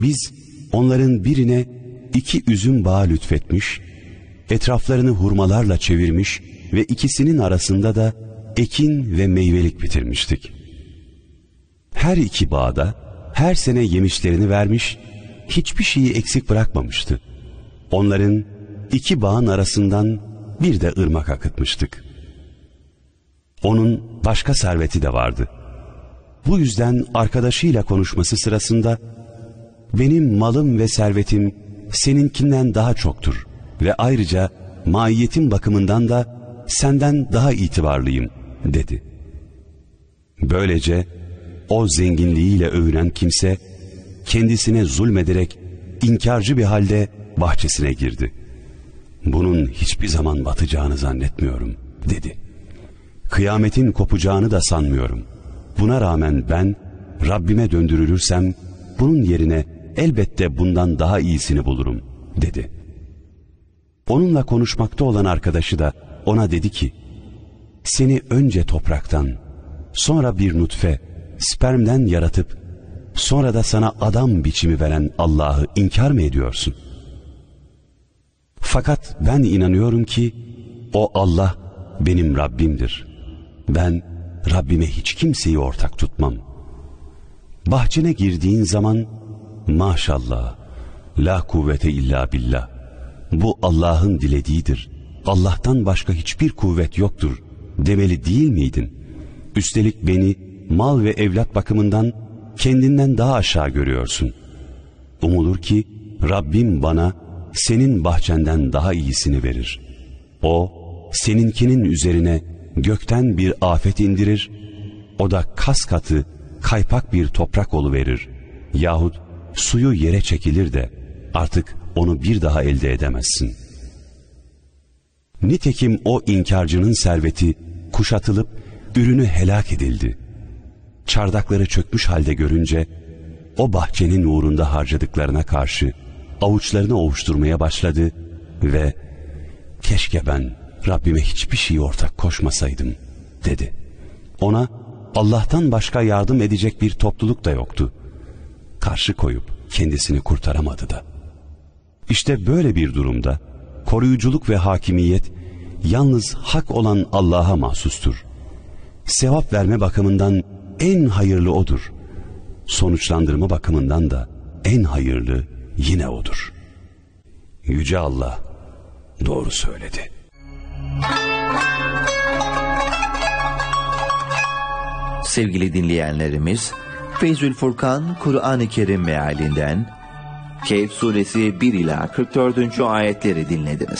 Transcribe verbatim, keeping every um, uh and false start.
Biz onların birine iki üzüm bağı lütfetmiş, etraflarını hurmalarla çevirmiş ve ikisinin arasında da ekin ve meyvelik bitirmiştik. Her iki bağda her sene yemişlerini vermiş, hiçbir şeyi eksik bırakmamıştı. Onların iki bağın arasından bir de ırmak akıtmıştık. Onun başka serveti de vardı. Bu yüzden arkadaşıyla konuşması sırasında, benim malım ve servetim seninkinden daha çoktur ve ayrıca maiyetim bakımından da senden daha itibarlıyım dedi. Böylece o zenginliğiyle övünen kimse kendisine zulmederek inkarcı bir halde bahçesine girdi. Bunun hiçbir zaman batacağını zannetmiyorum dedi. Kıyametin kopacağını da sanmıyorum. Buna rağmen ben Rabbime döndürülürsem bunun yerine elbette bundan daha iyisini bulurum dedi. Onunla konuşmakta olan arkadaşı da ona dedi ki, seni önce topraktan, sonra bir nutfe, spermden yaratıp, sonra da sana adam biçimi veren Allah'ı inkar mı ediyorsun? Fakat ben inanıyorum ki o Allah benim Rabbimdir. Ben Rabbime hiç kimseyi ortak tutmam. Bahçene girdiğin zaman maşallah, la kuvvete illa billah, bu Allah'ın dilediğidir, Allah'tan başka hiçbir kuvvet yoktur demeli değil miydin? Üstelik beni mal ve evlat bakımından kendinden daha aşağı görüyorsun. Umulur ki Rabbim bana senin bahçenden daha iyisini verir. O seninkinin üzerine gökten bir afet indirir, o da kas katı kaypak bir toprak oluverir yahut suyu yere çekilir de artık onu bir daha elde edemezsin. Nitekim o inkarcının serveti kuşatılıp ürünü helak edildi. Çardakları çökmüş halde görünce o bahçenin uğrunda harcadıklarına karşı avuçlarını ovuşturmaya başladı ve keşke ben Rabbime hiçbir şeyi ortak koşmasaydım dedi. Ona Allah'tan başka yardım edecek bir topluluk da yoktu. Karşı koyup kendisini kurtaramadı da. İşte böyle bir durumda koruyuculuk ve hakimiyet yalnız hak olan Allah'a mahsustur. Sevap verme bakımından en hayırlı O'dur. Sonuçlandırma bakımından da en hayırlı yine O'dur. Yüce Allah doğru söyledi. Sevgili dinleyenlerimiz, Feyzül Furkan Kur'an-ı Kerim mealinden Kehf suresi bir ila kırk dördüncü ayetleri dinlediniz.